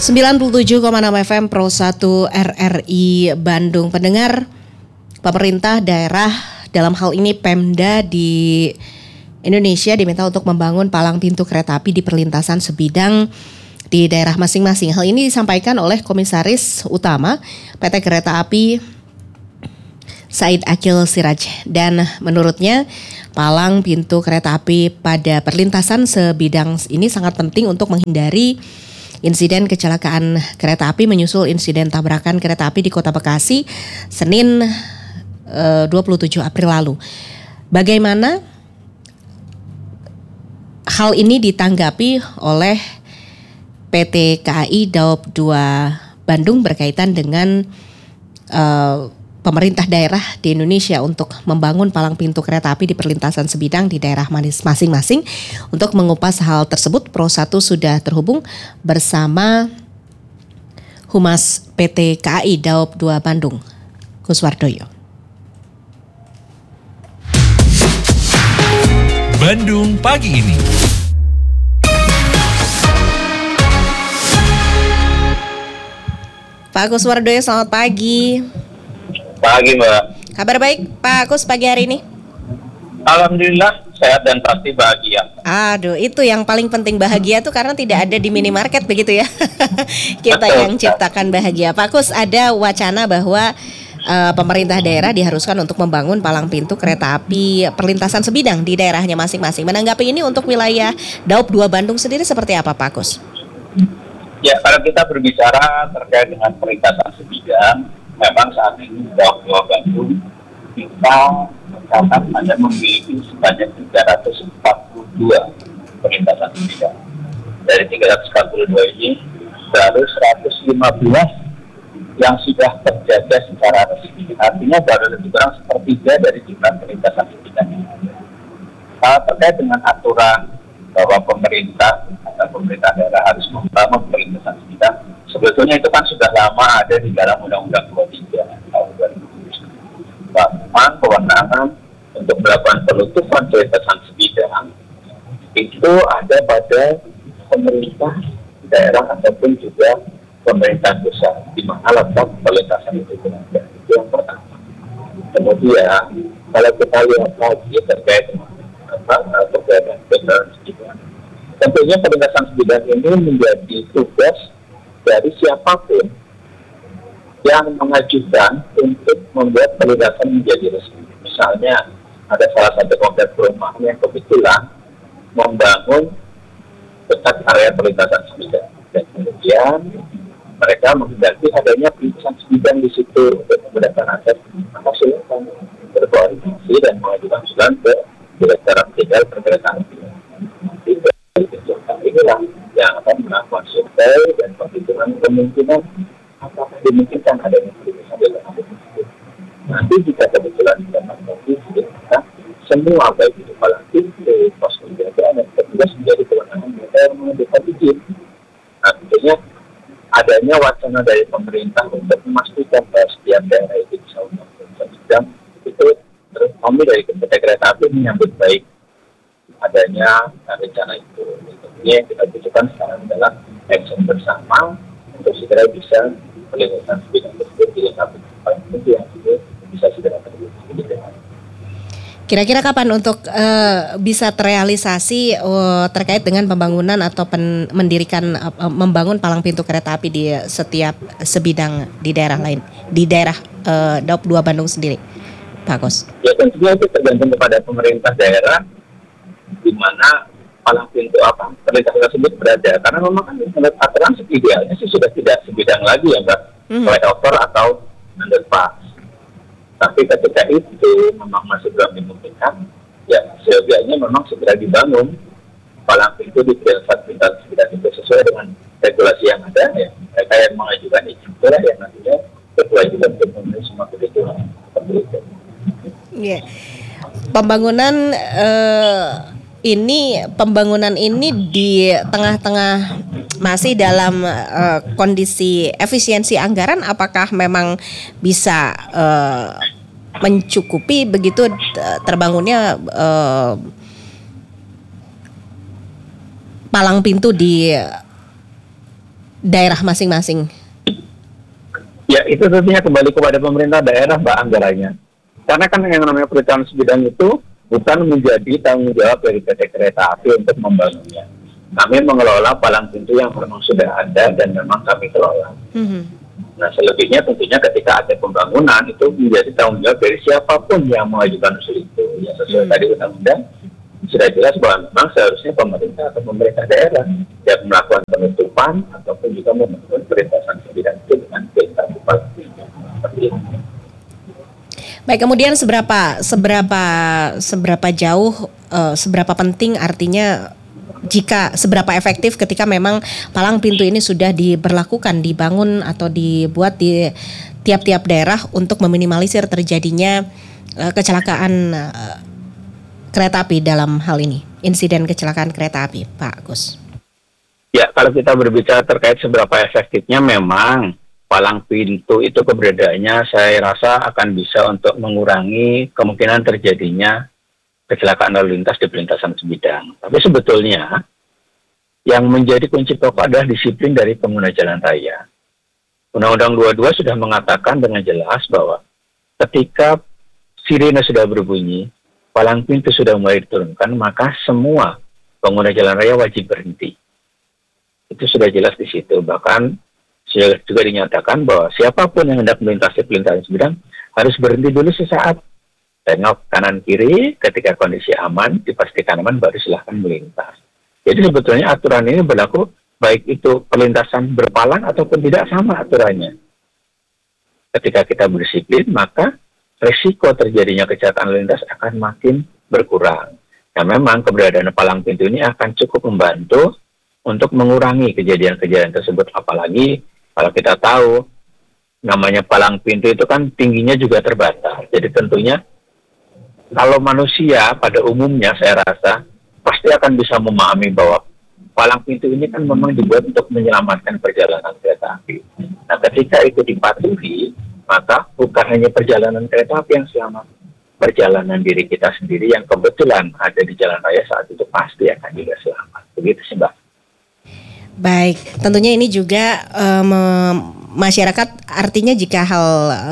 97,6 FM Pro 1 RRI Bandung. Pendengar, pemerintah daerah dalam hal ini Pemda di Indonesia diminta untuk membangun palang pintu kereta api di perlintasan sebidang di daerah masing-masing. Hal ini disampaikan oleh Komisaris Utama PT Kereta Api Said Akil Siraj, dan menurutnya palang pintu kereta api pada perlintasan sebidang ini sangat penting untuk menghindari insiden kecelakaan kereta api menyusul insiden tabrakan kereta api di Kota Bekasi Senin 27 April lalu. Bagaimana hal ini ditanggapi oleh PT KAI Daop 2 Bandung berkaitan dengan pemerintah daerah di Indonesia untuk membangun palang pintu kereta api di perlintasan sebidang di daerah masing-masing. Untuk mengupas hal tersebut, Pro 1 sudah terhubung bersama Humas PT KAI Daop 2 Bandung, Kuswardoyo. Bandung pagi ini. Pak Kuswardoyo, selamat pagi. Pagi, Mbak. Kabar baik Pak Kus pagi hari ini? Alhamdulillah sehat dan pasti bahagia. Aduh, itu yang paling penting, bahagia tuh karena tidak ada di minimarket begitu ya. Kita Betul. yang ciptakan bahagia. Pak Kus, ada wacana bahwa pemerintah daerah diharuskan untuk membangun palang pintu kereta api perlintasan sebidang di daerahnya masing-masing. Menanggapi ini untuk wilayah Daop 2 Bandung sendiri seperti apa, Pak Kus? Ya, kalau kita berbicara terkait dengan perlintasan sebidang, memang saat ini Daop 2 Bandung kita mencatat ada memiliki sebanyak 342 perlintasan sebidang. Dari 342 ini baru 115 yang sudah terjaga secara resmi. Artinya baru lebih kurang sepertiga dari jumlah perlintasan sebidang ini. Terkait dengan aturan bahwa pemerintah atau pemerintah daerah harus membangun perlintasan sebidang, sebetulnya itu kan sudah lama ada di dalam Undang-Undang 23 tahun 2009. Bahkan kewenangan untuk melakukan penutupan perlintasan sebidang itu ada pada pemerintah daerah ataupun juga pemerintah pusat, di mana letak perlintasan itu berada. Itu yang pertama. Kemudian kalau kita lihat lagi terkait dengan perlintasan sebidang, tentunya perlintasan sebidang ini menjadi tugas dari siapapun yang mengajukan untuk membuat perlintasan menjadi resmi. Misalnya ada salah satu kompleks perumahan yang kebetulan membangun dekat area perlintasan sebidang, dan kemudian mereka menghendaki adanya perlintasan sebidang di situ untuk menggunakan akses, maka silakan berkoordinasi dan mengajukan usulan ke Direktorat Jenderal Perkereta Apian. Inilah yang akan melakukan survei dan perhitungan kemungkinan apakah dimungkinkan adanya perlintasan di dalam tersebut. Nanti jika kebetulan kita mengikuti, maka semua baik itu palang pintu, pos penjagaan dan petugas menjadi kewenangan mereka yang mengajukan izin. Nah, tentunya adanya wacana dari pemerintah untuk memastikan bahwa setiap daerah itu bisa melakukan sebidang itu, terus kami dari PT Kereta Api menyambut baik adanya rencana itu. Tentunya yang kita butuhkan sekarang adalah action bersama untuk segera bisa perlintasan sebidang tersebut dilengkapi paling penting yang itu bisa segera terwujud. Kira-kira kapan untuk bisa terrealisasi terkait dengan pembangunan atau mendirikan membangun palang pintu kereta api di setiap sebidang di daerah lain, di daerah Daop 2 Bandung sendiri, Pak Kus? Ya, tentunya itu tergantung kepada pemerintah daerah di mana palang pintu perlintasan tersebut berada. Karena memang kan menurut aturan idealnya sih sudah tidak sebidang lagi ya, Mbak, flyover atau underpass. Tapi ketika itu memang masih belum dimungkinkan, ya seyogianya memang segera dibangun palang pintu di perlintasan sebidang itu sesuai dengan regulasi yang ada. Ya, mereka yang mengajukan izin itulah yang nantinya berkewajiban untuk memenuhi semua kebutuhan seperti itu. Yeah. Pembangunan ini di tengah-tengah masih dalam kondisi efisiensi anggaran, apakah memang bisa mencukupi begitu terbangunnya palang pintu di daerah masing-masing? Ya, itu tentunya kembali kepada pemerintah daerah, Mbak, anggarannya. Karena kan yang namanya perencanaan sebidang itu bukan menjadi tanggung jawab dari PT Kereta Api untuk membangunnya. Kami mengelola palang pintu yang memang sudah ada dan memang kami kelola. Nah, selebihnya tentunya ketika ada pembangunan itu menjadi tanggung jawab dari siapapun yang mengajukan usul itu. Ya, sesuai tadi undang-undang sudah jelas bahwa memang seharusnya pemerintah atau pemerintah daerah yang melakukan penutupan ataupun juga membangun perlintasan sebidang itu dengan perintah bupati. Seperti itu. Baik, kemudian seberapa jauh, seberapa penting artinya jika seberapa efektif ketika memang palang pintu ini sudah diberlakukan, dibangun atau dibuat di tiap-tiap daerah untuk meminimalisir terjadinya kecelakaan kereta api dalam hal ini, insiden kecelakaan kereta api, Pak Agus? Ya, kalau kita berbicara terkait seberapa efektifnya, memang palang pintu itu keberadaannya saya rasa akan bisa untuk mengurangi kemungkinan terjadinya kecelakaan lalu lintas di perlintasan sebidang. Tapi sebetulnya yang menjadi kunci pokok adalah disiplin dari pengguna jalan raya. Undang-Undang 22 sudah mengatakan dengan jelas bahwa ketika sirine sudah berbunyi, palang pintu sudah mulai diturunkan, maka semua pengguna jalan raya wajib berhenti. Itu sudah jelas di situ. Bahkan sudah juga dinyatakan bahwa siapapun yang hendak melintasi perlintasan sebidang harus berhenti dulu sesaat. Tengok kanan kiri, ketika kondisi aman, dipastikan aman, baru silahkan melintas. Jadi sebetulnya aturan ini berlaku baik itu perlintasan berpalang ataupun tidak, sama aturannya. Ketika kita berdisiplin, maka risiko terjadinya kecelakaan lalu lintas akan makin berkurang. Nah, memang keberadaan palang pintu ini akan cukup membantu untuk mengurangi kejadian-kejadian tersebut. Apalagi kalau kita tahu namanya palang pintu itu kan tingginya juga terbatas. Jadi tentunya kalau manusia pada umumnya saya rasa pasti akan bisa memahami bahwa palang pintu ini kan memang dibuat untuk menyelamatkan perjalanan kereta api. Nah, ketika itu dipatuhi, maka bukan hanya perjalanan kereta api yang selamat, perjalanan diri kita sendiri yang kebetulan ada di jalan raya saat itu pasti akan juga selamat. Begitu sih, Mbak. Baik, tentunya ini juga masyarakat, artinya jika hal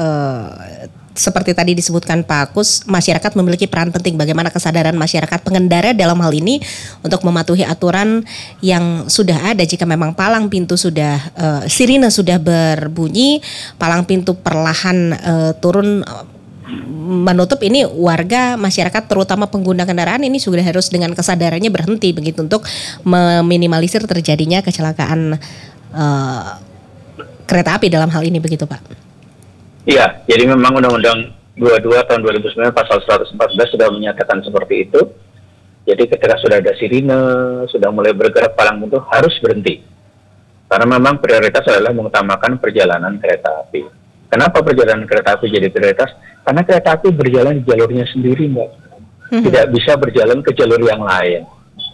seperti tadi disebutkan Pak Kus, masyarakat memiliki peran penting. Bagaimana kesadaran masyarakat pengendara dalam hal ini untuk mematuhi aturan yang sudah ada. Jika memang palang pintu sudah sirine sudah berbunyi, palang pintu perlahan turun menutup, ini warga masyarakat terutama pengguna kendaraan ini sudah harus dengan kesadarannya berhenti begitu untuk meminimalisir terjadinya kecelakaan kereta api dalam hal ini, begitu Pak? Iya, jadi memang Undang-Undang 22 tahun 2009 pasal 114 sudah menyatakan seperti itu. Jadi ketika sudah ada sirine, sudah mulai bergerak palang pintu harus berhenti. Karena memang prioritas adalah mengutamakan perjalanan kereta api. Kenapa perjalanan kereta api jadi prioritas? Karena kereta api berjalan di jalurnya sendiri, Mbak. Tidak bisa berjalan ke jalur yang lain.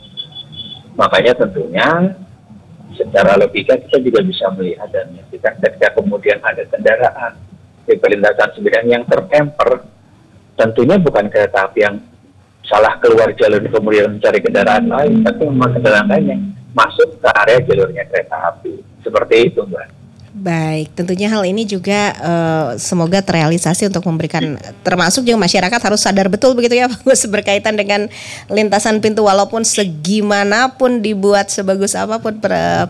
Makanya tentunya secara logika kita juga bisa melihat dan menyaksikan ketika kemudian ada kendaraan di perlintasan sebidang yang tertemper, tentunya bukan kereta api yang salah keluar jalur kemudian mencari kendaraan lain, tapi memang kendaraan lain yang masuk ke area jalurnya kereta api. Seperti itu, Mbak. Baik, tentunya hal ini juga semoga terrealisasi untuk memberikan, termasuk juga masyarakat harus sadar betul begitu ya Pak Gus, berkaitan dengan lintasan pintu, walaupun segimanapun dibuat sebagus apapun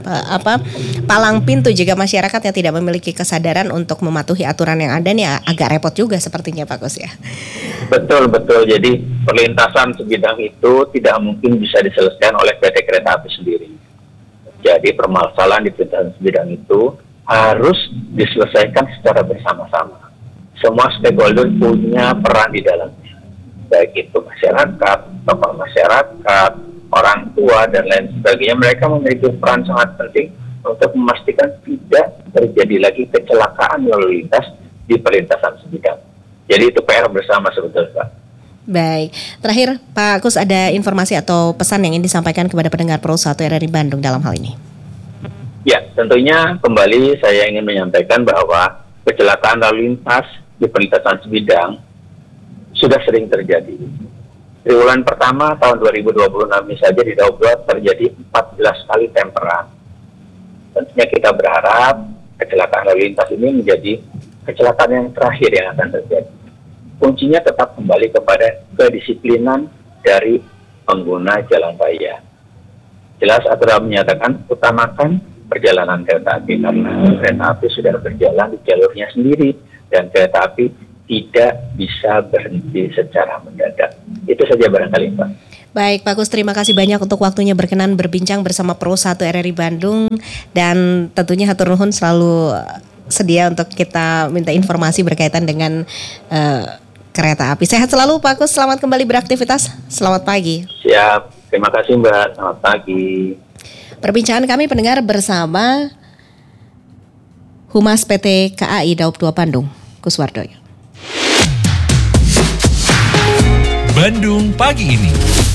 palang pintu, jika masyarakat yang tidak memiliki kesadaran untuk mematuhi aturan yang ada nih agak repot juga sepertinya Pak Gus ya. Betul. Jadi perlintasan sebidang itu tidak mungkin bisa diselesaikan oleh PT Kereta Api sendiri. Jadi permasalahan di perlintasan sebidang itu harus diselesaikan secara bersama-sama. Semua stakeholder punya peran di dalamnya. Baik itu masyarakat, tokoh masyarakat, orang tua, dan lain sebagainya. Mereka memiliki peran sangat penting untuk memastikan tidak terjadi lagi kecelakaan lalu lintas di perlintasan sebidang. Jadi itu PR bersama sebetulnya, Pak. Baik, terakhir Pak Kus, ada informasi atau pesan yang ingin disampaikan kepada pendengar Pro 1 RRI Bandung dalam hal ini? Ya, tentunya kembali saya ingin menyampaikan bahwa kecelakaan lalu lintas di perlintasan sebidang sudah sering terjadi. Triwulan pertama tahun 2026 ini saja di Daob 2 terjadi 14 kali temperan. Tentunya kita berharap kecelakaan lalu lintas ini menjadi kecelakaan yang terakhir yang akan terjadi. Kuncinya tetap kembali kepada kedisiplinan dari pengguna jalan raya. Jelas aturan menyatakan utamakan perjalanan kereta api karena kereta api sudah berjalan di jalurnya sendiri dan kereta api tidak bisa berhenti secara mendadak. Itu saja barangkali, Pak. Baik, Pak Kus, terima kasih banyak untuk waktunya berkenan berbincang bersama Pro 1 RRI Bandung, dan tentunya hatur nuhun selalu sedia untuk kita minta informasi berkaitan dengan kereta api. Sehat selalu Pak Kus, selamat kembali beraktivitas. Selamat pagi. Siap, terima kasih Mbak. Selamat pagi. Perbincangan kami pendengar bersama Humas PT KAI Daob 2 Bandung, Kuswardoyo. Bandung pagi ini.